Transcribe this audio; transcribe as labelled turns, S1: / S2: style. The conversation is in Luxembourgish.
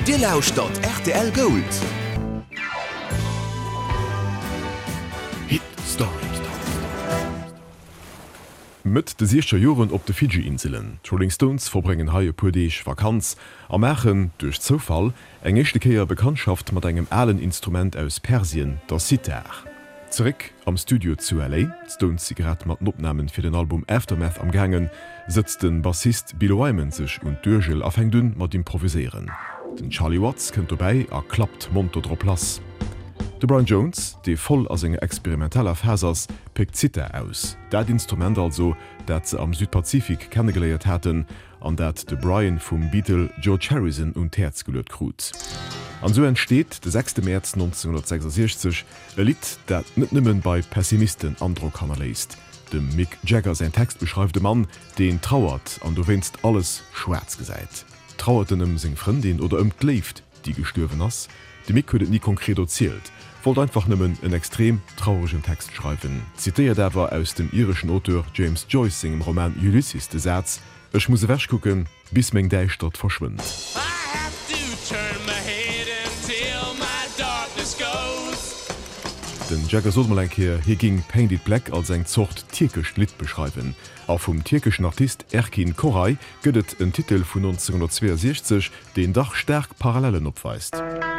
S1: Dir lauscht dort RTL Gold.
S2: Hit Story. Mit de 6. Joren op de Fiji-Inseln. Rolling Stones verbringen haie pudeich Vakanz, am Mächen durch Zufall eng echte Keier Bekanntschaft mat engem allen Instrument aus Persien, der Sitar. Zurück am Studio zu LA, Stones Zigaret mat Notnamen fir den Album Aftermath am Gangen, sitzt den Bassist Bill Wyman sech und Dürgel afhäng dünn mat improviseieren. Den Charlie Watts kënnt dabei klappt Monto dro Plas. De Brian Jones, de voll as enger experimenteller Fäsers, pekt Sitar aus. Dat Instrument also, dat ze am Südpazifik kennengeleiert hätten, an dat de Brian vum Beatle George Harrison und Herz gelöt krut. An so entsteht de 6. März 1966 e Lied, dat net nimmen bei Pessimisten Andro kann leist. Dem Mick Jagger sein Text beschreibt de Mann, den trauert an du wennst alles schwarz geseit. Trauert seg Freundin oder kleft, die gestürwen ass. De Mick huet nie konkret erzielt. Wollt einfach nimmen en extrem traurigen Text schreiben. Zitiert dawer aus dem irischen Autor James Joyce im Roman Ulysses de Satz: „Ech muss wäsch gucken, bis meng Deichstadt verschwindt. Den Jagger Sodmalenkeer hier ging Painted Black als eng Zocht türkisch Lied beschreiben. Auch vom türkischen Artist Erkin Koray gëtt en Titel vun 1962, den Dach stark Parallelen opweist.